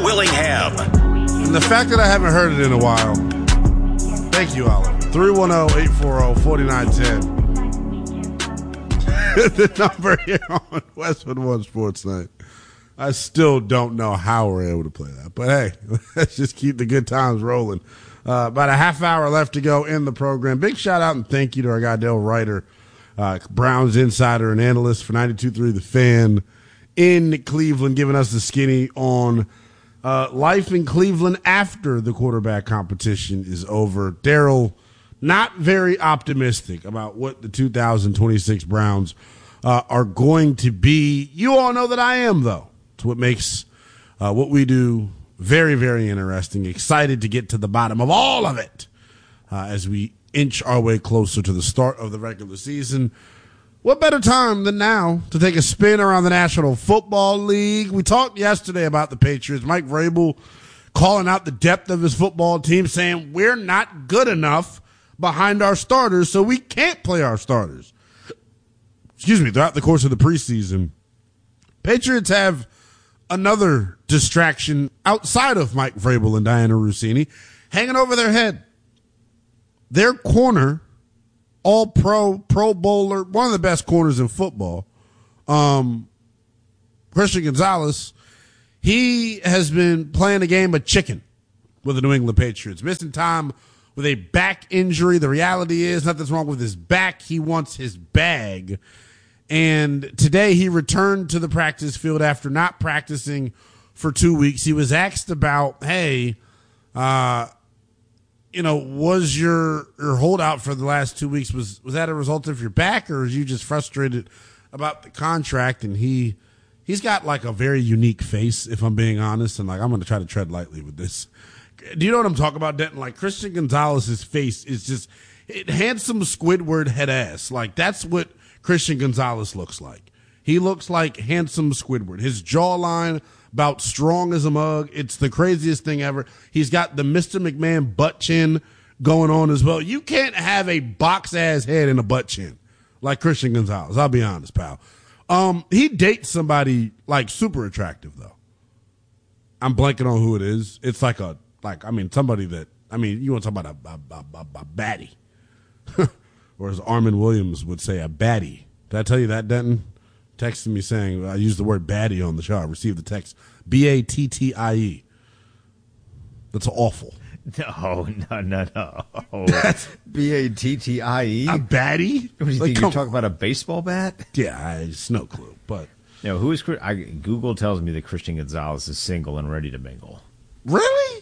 Willingham. And the fact that I haven't heard it in a while, thank you, Oliver. 310-840-4910. The number here on Westwood One Sports Night. I still don't know how we're able to play that. But, hey, let's just keep the good times rolling. About a half hour left to go in the program. Big shout-out and thank you to our guy, Dale Ryder, Browns insider and analyst for 92.3 The Fan in Cleveland, giving us the skinny on life in Cleveland after the quarterback competition is over. Daryl, not very optimistic about what the 2026 Browns are going to be. You all know that I am, though. It's what makes what we do very, very interesting. Excited to get to the bottom of all of it as we inch our way closer to the start of the regular season. What better time than now to take a spin around the National Football League? We talked yesterday about the Patriots. Mike Vrabel calling out the depth of his football team, saying we're not good enough behind our starters, so we can't play our starters. Throughout the course of the preseason, Patriots have another distraction outside of Mike Vrabel and Diana Rossini hanging over their head. Their corner, all-pro, Pro Bowler, one of the best corners in football, Christian Gonzalez, he has been playing a game of chicken with the New England Patriots, missing time with a back injury. The reality is nothing's wrong with his back. He wants his bag. And today he returned to the practice field after not practicing for 2 weeks. He was asked about, hey, was your holdout for the last 2 weeks, was that a result of your back, or are you just frustrated about the contract? And he's got like a very unique face, if I'm being honest, and like I'm going to try to tread lightly with this. Do you know what I'm talking about, Denton? Like Christian Gonzalez's face is just handsome Squidward head ass. Like that's what Christian Gonzalez looks like. He looks like handsome Squidward. His jawline about strong as a mug. It's the craziest thing ever. He's got the Mr. McMahon butt chin going on as well. You can't have a box ass head and a butt chin like Christian Gonzalez. I'll be honest, pal. He dates somebody like super attractive though. I'm blanking on who it is. It's somebody that, you want to talk about a baddie. Or as Armin Williams would say, a baddie. Did I tell you that, Denton? Texted me saying I used the word baddie on the show. I received the text Battie. That's awful. No. That's Battie. A baddie? What do you think? You're talking about a baseball bat? Yeah, it's no clue. But who is Google tells me that Christian Gonzalez is single and ready to mingle. Really?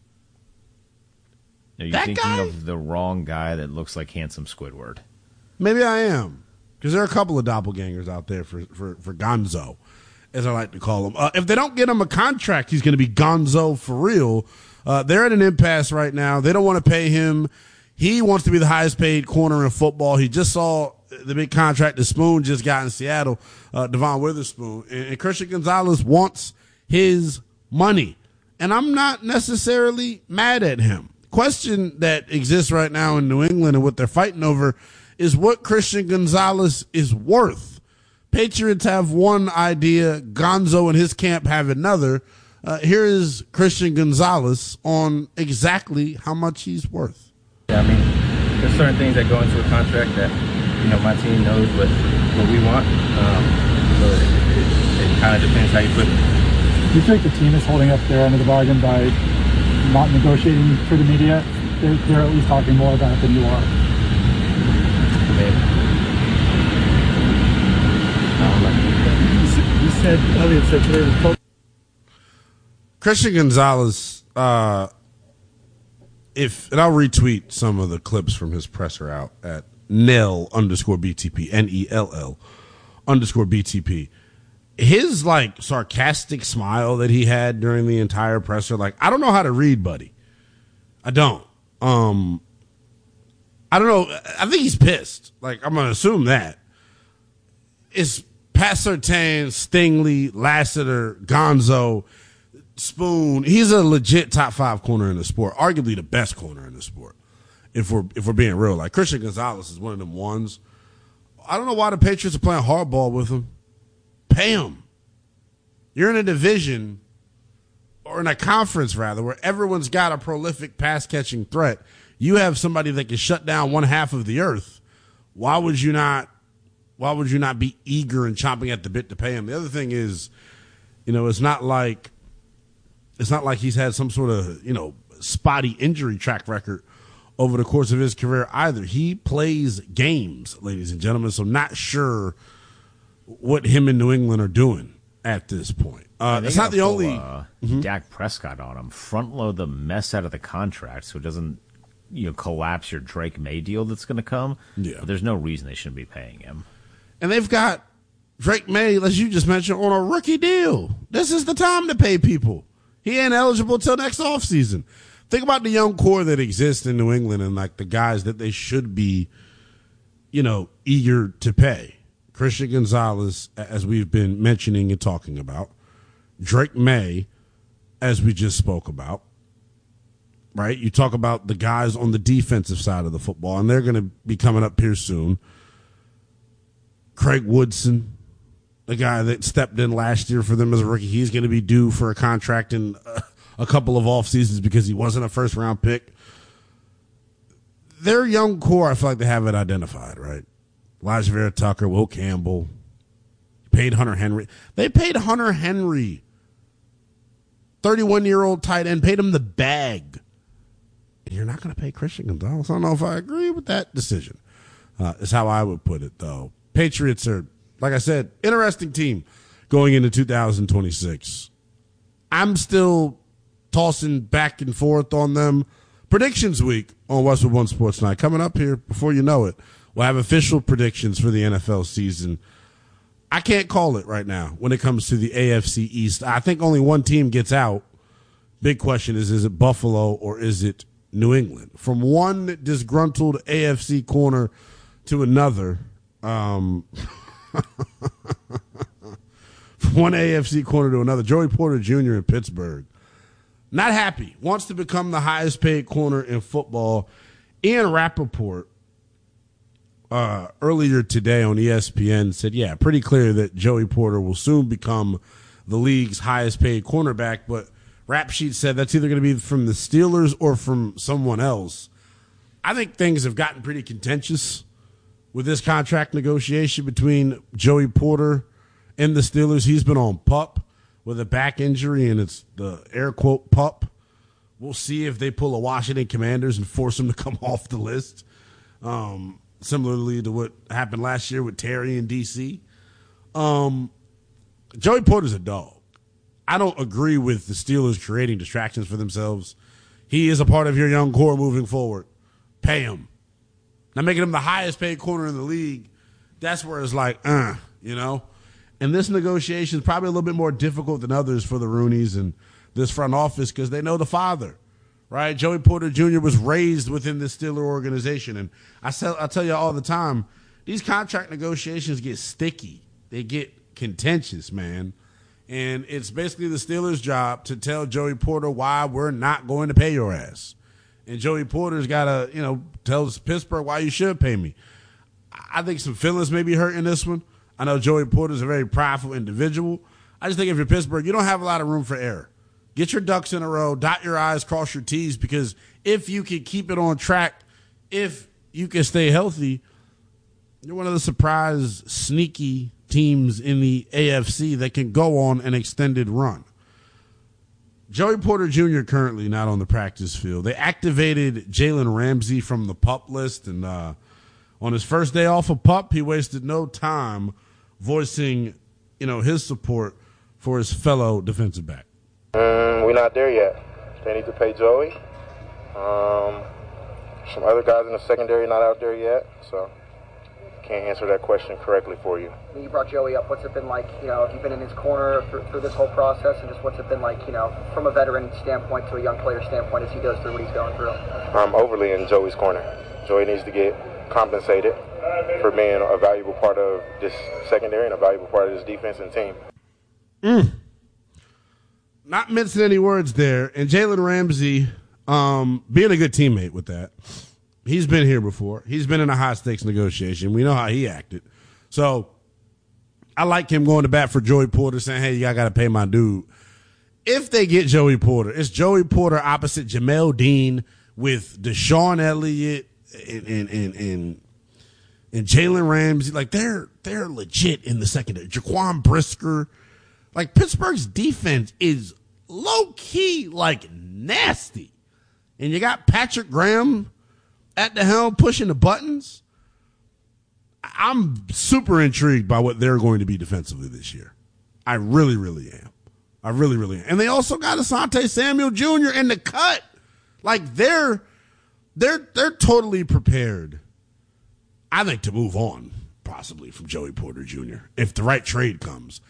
Are you thinking of the wrong guy that looks like handsome Squidward? Maybe I am. Because there are a couple of doppelgangers out there for Gonzo, as I like to call him. If they don't get him a contract, he's going to be Gonzo for real. They're at an impasse right now. They don't want to pay him. He wants to be the highest paid corner in football. He just saw the big contract that Spoon just got in Seattle, Devon Witherspoon. And Christian Gonzalez wants his money. And I'm not necessarily mad at him. Question that exists right now in New England and what they're fighting over is what Christian Gonzalez is worth. Patriots have one idea. Gonzo and his camp have another. Here is Christian Gonzalez on exactly how much he's worth. Yeah, there's certain things that go into a contract that, my team knows what we want. So it kind of depends how you put it. Do you think the team is holding up their end of the bargain by not negotiating for the media? They're at least talking more about it than you are. You said Elliott said today. Christian Gonzalez, and I'll retweet some of the clips from his presser out at Nell_BTP, NELL_BTP. His sarcastic smile that he had during the entire presser, I don't know how to read, buddy. I don't. I don't know. I think he's pissed. I'm going to assume that. It's Pat Surtain, Stingley, Lassiter, Gonzo, Spoon. He's a legit top 5 corner in the sport, arguably the best corner in the sport. If we're being real, Christian Gonzalez is one of them ones. I don't know why the Patriots are playing hardball with him. Pay him. You're in a division or in a conference rather, where everyone's got a prolific pass catching threat, you have somebody that can shut down one half of the earth. Why would you not be eager and chomping at the bit to pay him? The other thing is, it's not like he's had some sort of, spotty injury track record over the course of his career either. He plays games, ladies and gentlemen, so not sure what him and New England are doing at this point. It's not the only Dak Prescott on him. Front load the mess out of the contract so it doesn't collapse your Drake May deal that's going to come. Yeah. But there's no reason they shouldn't be paying him. And they've got Drake May, as you just mentioned, on a rookie deal. This is the time to pay people. He ain't eligible till next offseason. Think about the young core that exists in New England and like the guys that they should be, eager to pay. Christian Gonzalez, as we've been mentioning and talking about. Drake May, as we just spoke about. Right? You talk about the guys on the defensive side of the football, and they're going to be coming up here soon. Craig Woodson, the guy that stepped in last year for them as a rookie, he's going to be due for a contract in a couple of off seasons because he wasn't a first-round pick. Their young core, I feel like they have it identified, right? Elijah Vera Tucker, Will Campbell, paid Hunter Henry. They paid Hunter Henry, 31-year-old tight end, paid him the bag. And you're not going to pay Christian Gonzalez. I don't know if I agree with that decision, is how I would put it, though. Patriots are, like I said, interesting team going into 2026. I'm still tossing back and forth on them. Predictions week on Westwood One Sports Night. Coming up here, before you know it, we'll have official predictions for the NFL season. I can't call it right now when it comes to the AFC East. I think only one team gets out. Big question is it Buffalo or is it New England? From one disgruntled AFC corner to another, from one AFC corner to another, Joey Porter Jr. in Pittsburgh. Not happy. Wants to become the highest paid corner in football. Ian Rappaport earlier today on ESPN said, yeah, pretty clear that Joey Porter will soon become the league's highest paid cornerback, but Rap Sheet said that's either going to be from the Steelers or from someone else. I think things have gotten pretty contentious with this contract negotiation between Joey Porter and the Steelers. He's been on PUP with a back injury, and it's the air quote PUP. We'll see if they pull a Washington Commanders and force him to come off the list. Similarly to what happened last year with Terry in D.C. Joey Porter's a dog. I don't agree with the Steelers creating distractions for themselves. He is a part of your young core moving forward. Pay him. Now making him the highest paid corner in the league, that's where it's like, And this negotiation is probably a little bit more difficult than others for the Rooneys and this front office because they know the father, right? Joey Porter Jr. was raised within the Steeler organization. And I tell you all the time, these contract negotiations get sticky. They get contentious, man. And it's basically the Steelers' job to tell Joey Porter why we're not going to pay your ass. And Joey Porter's got to, tell Pittsburgh why you should pay me. I think some feelings may be hurt in this one. I know Joey Porter's a very prideful individual. I just think if you're Pittsburgh, you don't have a lot of room for error. Get your ducks in a row, dot your I's, cross your T's, because if you can keep it on track, if you can stay healthy, you're one of the surprise, sneaky teams in the AFC that can go on an extended run. Joey Porter Jr. currently not on the practice field. They activated Jalen Ramsey from the PUP list, and on his first day off of PUP, he wasted no time voicing, his support for his fellow defensive back. We're not there yet. They need to pay Joey. Some other guys in the secondary not out there yet, so can't answer that question correctly for you. You brought Joey up. What's it been like, have you been in his corner through this whole process, and just what's it been like, from a veteran standpoint to a young player standpoint as he goes through what he's going through? I'm overly in Joey's corner. Joey needs to get compensated for being a valuable part of this secondary and a valuable part of this defense and team. Not mincing any words there. And Jalen Ramsey, being a good teammate with that. He's been here before. He's been in a high-stakes negotiation. We know how he acted. So I like him going to bat for Joey Porter, saying, hey, y'all got to pay my dude. if they get Joey Porter, it's Joey Porter opposite Jamel Dean with Deshaun Elliott and Jalen Ramsey. Like, they're legit in the secondary. Jaquan Brisker. Like, Pittsburgh's defense is low-key, like, nasty. And you got Patrick Graham at the helm pushing the buttons. I'm super intrigued by what they're going to be defensively this year. I really, really am. I really, really am. And they also got Asante Samuel Jr. in the cut. Like, they're totally prepared, I think, to move on, possibly, from Joey Porter Jr. if the right trade comes.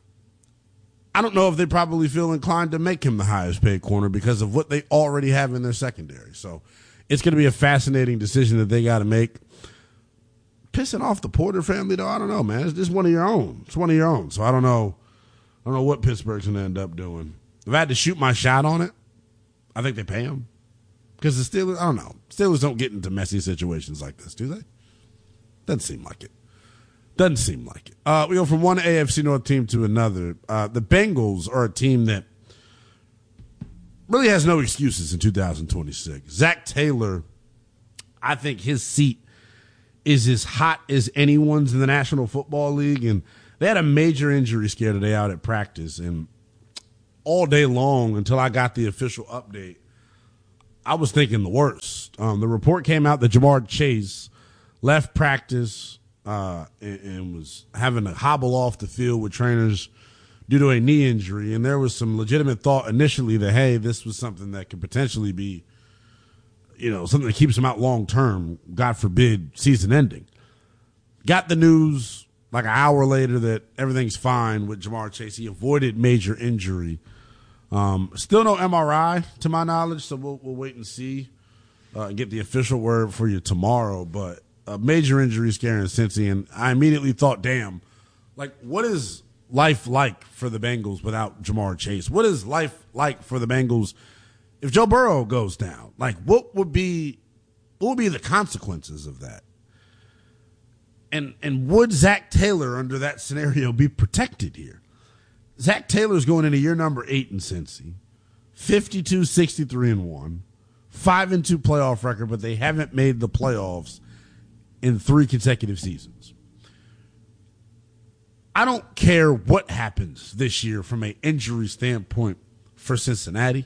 I don't know if they probably feel inclined to make him the highest paid corner because of what they already have in their secondary. So it's going to be a fascinating decision that they got to make. Pissing off the Porter family, though, I don't know, man. It's just one of your own. It's one of your own. So I don't know what Pittsburgh's going to end up doing. If I had to shoot my shot on it, I think they pay him. Because the Steelers, I don't know. Steelers don't get into messy situations like this, do they? Doesn't seem like it. Doesn't seem like it. We go from one AFC North team to another. The Bengals are a team that really has no excuses in 2026. Zach Taylor, I think his seat is as hot as anyone's in the National Football League. And they had a major injury scare today out at practice. And all day long until I got the official update, I was thinking the worst. The report came out that Jamar Chase left practice and was having to hobble off the field with trainers due to a knee injury. And there was some legitimate thought initially that, hey, this was something that could potentially be, something that keeps him out long term, God forbid, season ending. Got the news like an hour later that everything's fine with Jamar Chase. He avoided major injury. Still no MRI to my knowledge, so we'll wait and see and get the official word for you tomorrow. But a major injury scaring Cincy, and I immediately thought, damn, like, what is life like for the Bengals without Jamar Chase? What is life like for the Bengals if Joe Burrow goes down? Like, what would be the consequences of that? And would Zach Taylor, under that scenario, be protected here? Zach Taylor's going into year number 8 in Cincy, 52-63-1, 5-2 playoff record, but they haven't made the playoffs in 3 consecutive seasons. I don't care what happens this year from an injury standpoint for Cincinnati.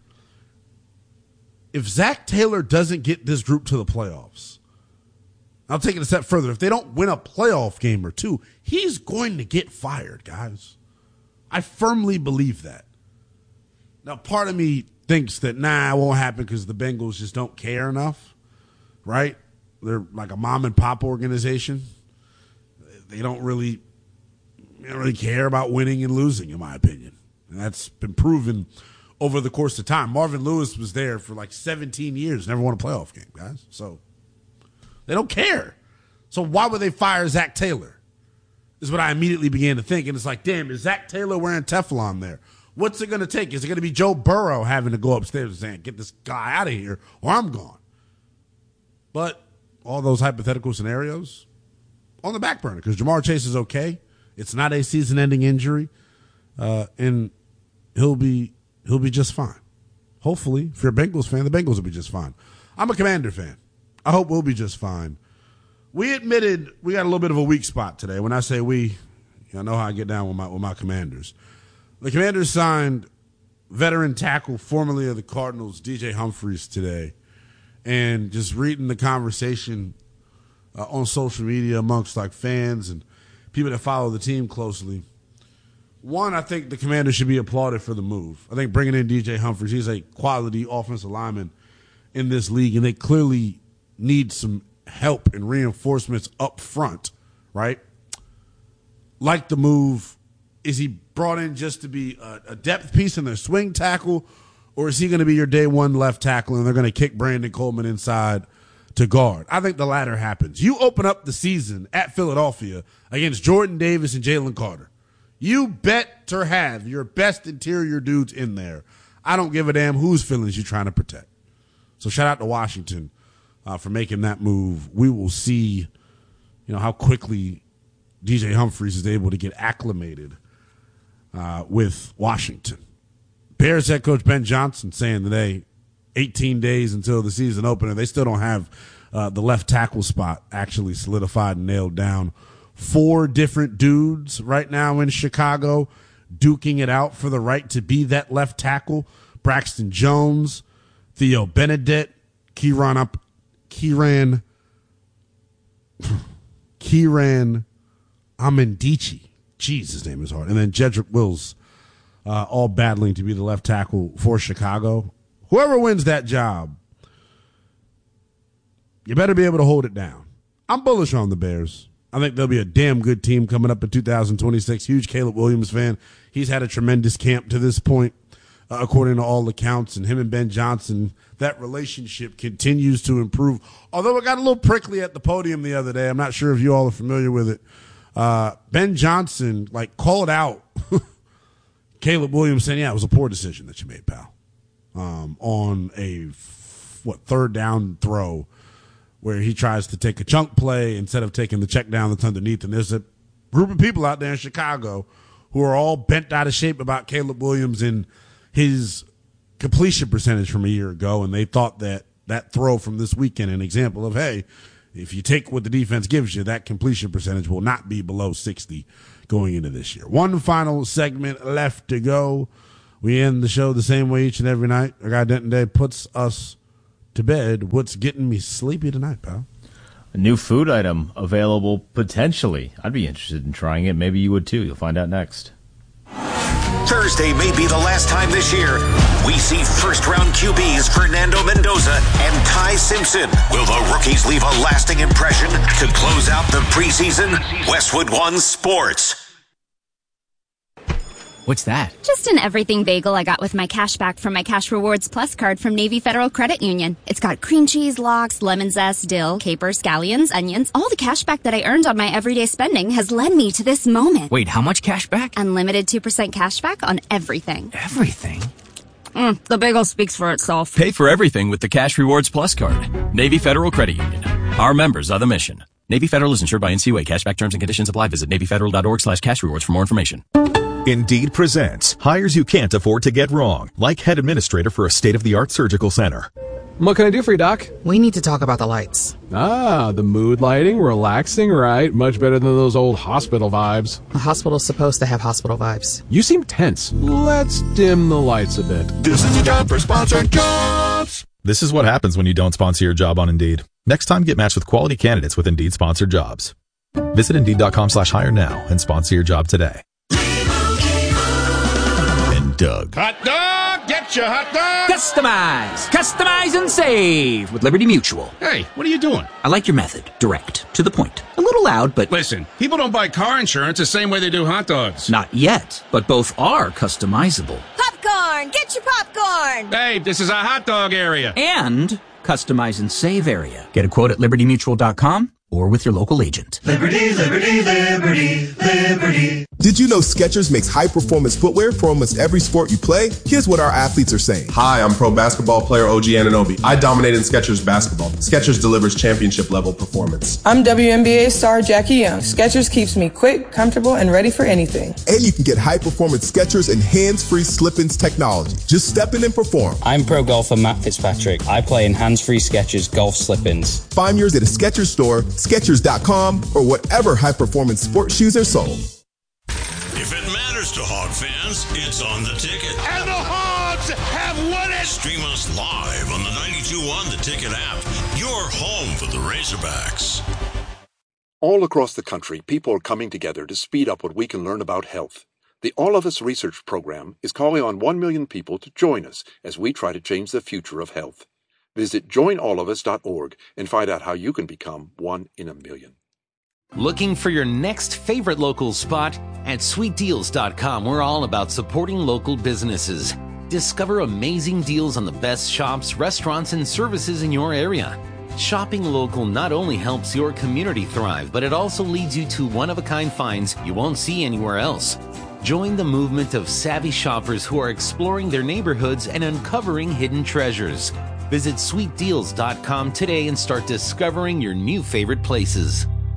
If Zach Taylor doesn't get this group to the playoffs, I'll take it a step further. If they don't win a playoff game or two, he's going to get fired, guys. I firmly believe that. Now, part of me thinks that, it won't happen because the Bengals just don't care enough, right? They're like a mom and pop organization. They don't really care about winning and losing, in my opinion. And that's been proven over the course of time. Marvin Lewis was there for like 17 years, never won a playoff game, guys. So they don't care. So why would they fire Zach Taylor? Is what I immediately began to think. And it's like, damn, is Zach Taylor wearing Teflon there? What's it going to take? Is it going to be Joe Burrow having to go upstairs and saying, get this guy out of here or I'm gone? But all those hypothetical scenarios on the back burner because Jamar Chase is okay. It's not a season-ending injury, and he'll be just fine. Hopefully, if you're a Bengals fan, the Bengals will be just fine. I'm a Commander fan. I hope we'll be just fine. We admitted we got a little bit of a weak spot today. When I say we, I know how I get down with my Commanders. The Commanders signed veteran tackle, formerly of the Cardinals, DJ Humphries today. And just reading the conversation on social media amongst like fans and people that follow the team closely. One, I think the Commanders should be applauded for the move. I think bringing in DJ Humphries, he's a quality offensive lineman in this league, and they clearly need some help and reinforcements up front, right? Like the move, is he brought in just to be a depth piece in their swing tackle, or is he going to be your day one left tackle and they're going to kick Brandon Coleman inside to guard? I think the latter happens. You open up the season at Philadelphia against Jordan Davis and Jalen Carter. You better have your best interior dudes in there. I don't give a damn whose feelings you're trying to protect. So shout out to Washington for making that move. We will see, how quickly DJ Humphries is able to get acclimated with Washington. Bears head coach Ben Johnson saying today, 18 days until the season opener, they still don't have the left tackle spot actually solidified and nailed down. 4 different dudes right now in Chicago duking it out for the right to be that left tackle. Braxton Jones, Theo Benedict, Kieran Amendici. Jeez, his name is hard. And then Jedrick Wills, all battling to be the left tackle for Chicago. Whoever wins that job, you better be able to hold it down. I'm bullish on the Bears. I think they'll be a damn good team coming up in 2026. Huge Caleb Williams fan. He's had a tremendous camp to this point, according to all accounts. And him and Ben Johnson, that relationship continues to improve. Although it got a little prickly at the podium the other day. I'm not sure if you all are familiar with it. Ben Johnson, called out Caleb Williams saying, yeah, it was a poor decision that you made, pal. On a, third down throw, where he tries to take a chunk play instead of taking the check down that's underneath. And there's a group of people out there in Chicago who are all bent out of shape about Caleb Williams and his completion percentage from a year ago. And they thought that throw from this weekend, an example of, hey, if you take what the defense gives you, that completion percentage will not be below 60 going into this year. One final segment left to go. We end the show the same way each and every night. Our guy Denton Day puts us to bed. What's getting me sleepy tonight, pal? A new food item available potentially. I'd be interested in trying it. Maybe you would too. You'll find out next. Thursday may be the last time this year we see first-round QBs Fernando Mendoza and Ty Simpson. Will the rookies leave a lasting impression to close out the preseason? Westwood One Sports. What's that? Just an everything bagel I got with my cash back from my Cash Rewards Plus card from Navy Federal Credit Union. It's got cream cheese, lox, lemon zest, dill, capers, scallions, onions. All the cash back that I earned on my everyday spending has led me to this moment. Wait, how much cash back? Unlimited 2% cash back on everything. Everything? The bagel speaks for itself. Pay for everything with the Cash Rewards Plus card. Navy Federal Credit Union. Our members are the mission. Navy Federal is insured by NCUA. Cashback terms and conditions apply. Visit NavyFederal.org/cashrewards for more information. Indeed presents hires you can't afford to get wrong, like head administrator for a state-of-the-art surgical center. What can I do for you, Doc? We need to talk about the lights. The mood lighting, relaxing, right? Much better than those old hospital vibes. A hospital's supposed to have hospital vibes. You seem tense. Let's dim the lights a bit. This is a job for sponsored jobs. This is what happens when you don't sponsor your job on Indeed. Next time, get matched with quality candidates with Indeed sponsored jobs. Visit Indeed.com/hire now and sponsor your job today. Doug. Hot dog! Get your hot dog! Customize and save with Liberty Mutual. Hey, what are you doing? I like your method. Direct. To the point. A little loud, but... Listen, people don't buy car insurance the same way they do hot dogs. Not yet, but both are customizable. Popcorn! Get your popcorn! Babe, this is a hot dog area. And customize and save area. Get a quote at libertymutual.com or with your local agent. Liberty, liberty, liberty, liberty. Did you know Skechers makes high-performance footwear for almost every sport you play? Here's what our athletes are saying. Hi, I'm pro basketball player OG Anunoby. I dominate in Skechers basketball. Skechers delivers championship-level performance. I'm WNBA star Jackie Young. Skechers keeps me quick, comfortable, and ready for anything. And you can get high-performance Skechers and hands-free slip-ins technology. Just step in and perform. I'm pro golfer Matt Fitzpatrick. I play in hands-free Skechers golf slip-ins. Find yours at a Skechers store, Skechers.com, or whatever high-performance sports shoes are sold. If it matters to Hog fans, it's on the ticket. And the Hogs have won it! Stream us live on the 92.1 The Ticket app. Your home for the Razorbacks. All across the country, people are coming together to speed up what we can learn about health. The All of Us Research Program is calling on 1 million people to join us as we try to change the future of health. Visit joinallofus.org and find out how you can become 1 in a million. Looking for your next favorite local spot? At sweetdeals.com, we're all about supporting local businesses. Discover amazing deals on the best shops, restaurants, and services in your area. Shopping local not only helps your community thrive, but it also leads you to one-of-a-kind finds you won't see anywhere else. Join the movement of savvy shoppers who are exploring their neighborhoods and uncovering hidden treasures. Visit sweetdeals.com today and start discovering your new favorite places.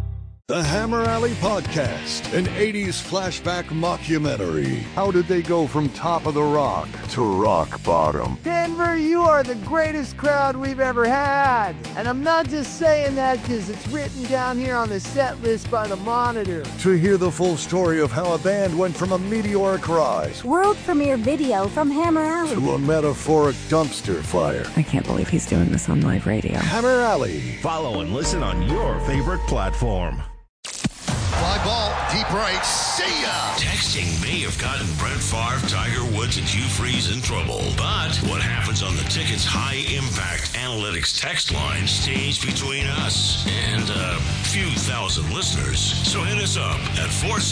The Hammer Alley Podcast, an 80s flashback mockumentary. How did they go from top of the rock to rock bottom? Denver, you are the greatest crowd we've ever had. And I'm not just saying that because it's written down here on the set list by the Monitor. To hear the full story of how a band went from a meteoric rise, world premiere video from Hammer Alley, to a metaphoric dumpster fire. I can't believe he's doing this on live radio. Hammer Alley. Follow and listen on your favorite platform. Fly ball, deep right, see ya! Texting may have gotten Brett Favre, Tiger Woods, and Hugh Freeze in trouble. But what happens on the Ticket's high-impact analytics text line stays between us and a few thousand listeners. So hit us up at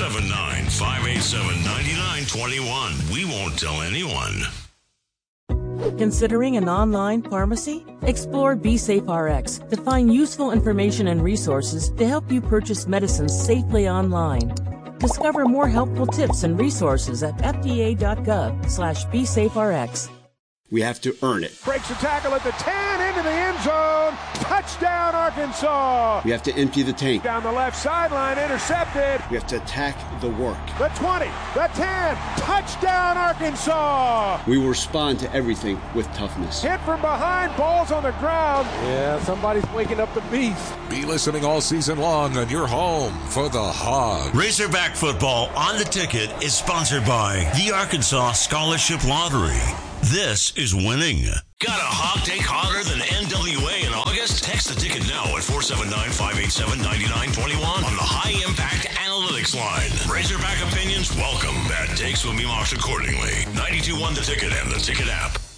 479-587-9921. We won't tell anyone. Considering an online pharmacy? Explore BeSafeRx to find useful information and resources to help you purchase medicines safely online. Discover more helpful tips and resources at fda.gov/BeSafeRx. We have to earn it. Breaks a tackle at the 10, into the end zone. Touchdown, Arkansas. We have to empty the tank. Down the left sideline, intercepted. We have to attack the work. The 20, the 10, touchdown, Arkansas. We will respond to everything with toughness. Hit from behind, balls on the ground. Yeah, somebody's waking up the beast. Be listening all season long on your home for the Hogs. Razorback football on the Ticket is sponsored by the Arkansas Scholarship Lottery. This is winning. Got a hog take hotter than NWA in August? Text the Ticket now at 479-587-9921 on the High Impact Analytics line. Razorback opinions welcome. Bad takes will be marked accordingly. 92.1 The Ticket and the Ticket app.